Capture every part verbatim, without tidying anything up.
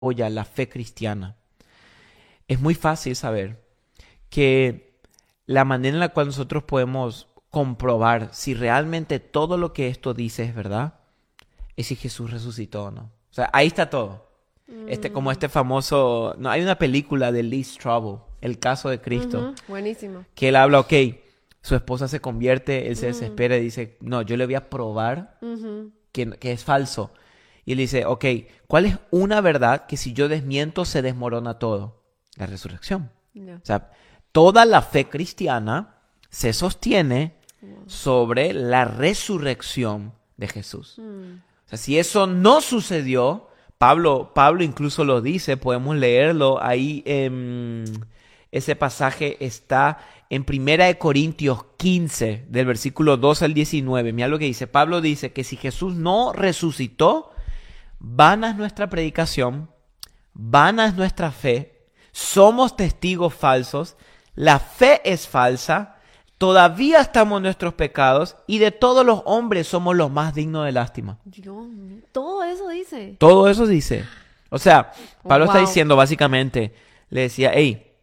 apoya la fe cristiana, es muy fácil saber que la manera en la cual nosotros podemos comprobar si realmente todo lo que esto dice es verdad, es si Jesús resucitó o no. O sea, ahí está todo. Este, como este famoso... No, hay una película de Lee Strobel, El caso de Cristo, Ujú, buenísimo. que él habla, ok, su esposa se convierte, él se Mm. desespera y dice, no, yo le voy a probar Ujú. que, que es falso. Y él dice, ok, ¿cuál es una verdad que si yo desmiento se desmorona todo? La resurrección. Ya. O sea, toda la fe cristiana se sostiene Wow. sobre la resurrección de Jesús. Mm. O sea, si eso no sucedió, Pablo, Pablo incluso lo dice, podemos leerlo ahí. En, ese pasaje está en Primera de Corintios quince, del versículo dos al diecinueve. Mira lo que dice. Pablo dice que si Jesús no resucitó, vana es nuestra predicación, vana es nuestra fe, somos testigos falsos, la fe es falsa, todavía estamos en nuestros pecados y de todos los hombres somos los más dignos de lástima. Dios mío, todo eso dice. Todo eso dice. O sea, Pablo está Wow. diciendo básicamente, le decía, hey,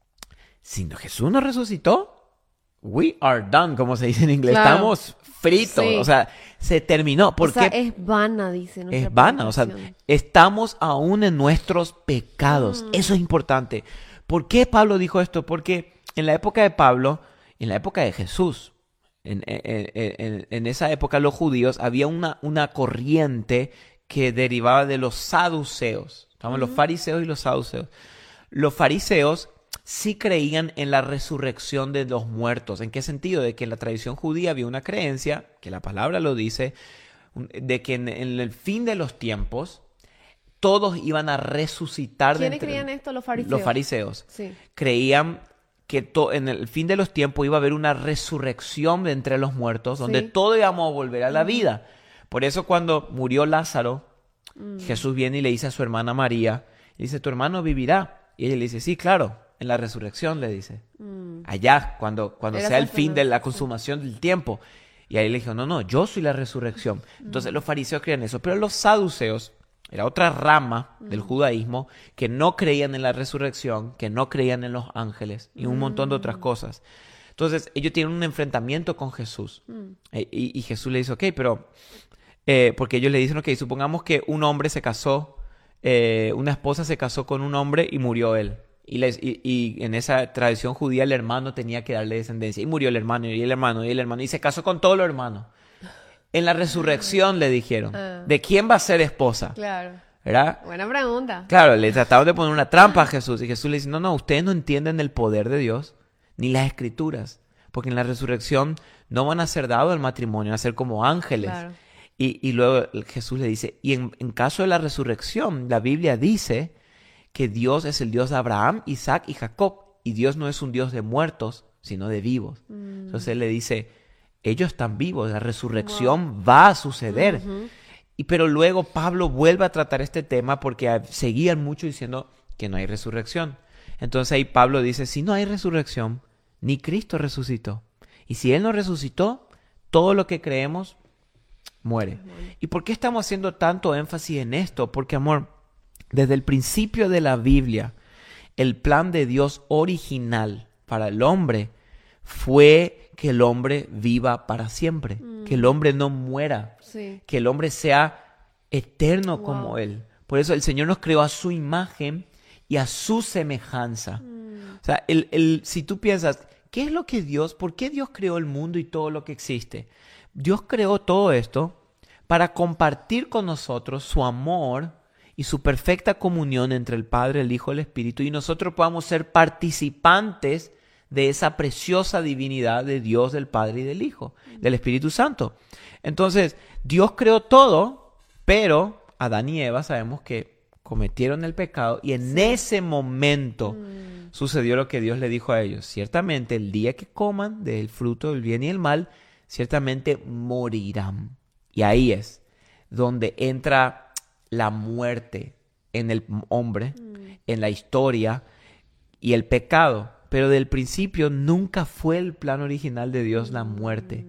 si no- Jesús no resucitó, we are done, como se dice en inglés. Claro. Estamos fritos. Sí. O sea, se terminó. ¿Por O sea, qué? es vana, dice nuestra Es vana, o sea, predicación. estamos aún en nuestros pecados. Mm. Eso es importante. ¿Por qué Pablo dijo esto? Porque en la época de Pablo, en la época de Jesús, en, en- en- en esa época los judíos, había una, una corriente que derivaba de los saduceos. Estaban los fariseos y los saduceos. Los fariseos sí creían en la resurrección de los muertos. ¿En qué sentido? De que en la tradición judía había una creencia, que la palabra lo dice, de que en, en el fin de los tiempos todos iban a resucitar. de ¿Quiénes entre- creían esto? Los fariseos. Los fariseos Sí. creían que to- en el fin de los tiempos iba a haber una resurrección de entre los muertos, donde Sí. todos íbamos a volver a la vida. Por eso cuando murió Lázaro, Jesús viene y le dice a su hermana María, y dice, tu hermano vivirá. Y ella le dice, sí, claro, en la resurrección, le dice. Mm. Allá, cuando, cuando Era sea su el fin de la esperanza, sí. consumación del tiempo. Y ahí le dijo, no, no, yo soy la resurrección. Entonces los fariseos creían eso, pero los saduceos, era otra rama del judaísmo, que no creían en la resurrección, que no creían en los ángeles y un montón de otras cosas. Entonces ellos tienen un enfrentamiento con Jesús. Eh, y, y Jesús le dice, ok, pero... eh, porque ellos le dicen, ok, supongamos que un hombre se casó, eh, una esposa se casó con un hombre y murió él. Y, les- y- y en esa tradición judía el hermano tenía que darle descendencia. Y murió el hermano, y el hermano, y el hermano. Y se casó con todos los hermanos. En la resurrección le dijeron, Ah. ¿de quién va a ser esposa? Claro. ¿Verdad? Buena pregunta. Claro, le trataron de poner una trampa a Jesús. Y Jesús le dice, no, no, ustedes no entienden el poder de Dios, ni las escrituras. Porque en la resurrección no van a ser dados al matrimonio, van a ser como ángeles. Claro. Y, y luego Jesús le dice, y en, en caso de la resurrección, la Biblia dice que Dios es el Dios de Abraham, Isaac y Jacob. Y Dios no es un Dios de muertos, sino de vivos. Mm. Entonces él le dice, ellos están vivos, la resurrección va a suceder. Ujú. Y pero luego Pablo vuelve a tratar este tema porque a- seguían mucho diciendo que no hay resurrección. Entonces ahí Pablo dice, si no hay resurrección, ni Cristo resucitó. Y si Él no resucitó, todo lo que creemos muere. ¿Y por qué estamos haciendo tanto énfasis en esto? Porque, amor, desde el principio de la Biblia, el plan de Dios original para el hombre fue que el hombre viva para siempre, que el hombre no muera, Sí. que el hombre sea eterno Wow. como Él. Por eso el Señor nos creó a su imagen y a su semejanza. O sea, el, el, si tú piensas, ¿qué es lo que Dios, por qué Dios creó el mundo y todo lo que existe? Dios creó todo esto para compartir con nosotros su amor y su perfecta comunión entre el Padre, el Hijo y el Espíritu, y nosotros podamos ser participantes de esa preciosa divinidad de Dios, del Padre y del Hijo, del Espíritu Santo. Entonces, Dios creó todo, pero Adán y Eva sabemos que cometieron el pecado y en ese momento Mm. sucedió lo que Dios le dijo a ellos. Ciertamente el día que coman del fruto del bien y el mal, ciertamente morirán. Y ahí es donde entra la muerte en el hombre, en la historia y el pecado. Pero del principio nunca fue el plan original de Dios la muerte.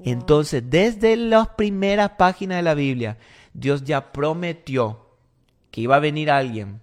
Entonces, desde las primeras páginas de la Biblia, Dios ya prometió que iba a venir alguien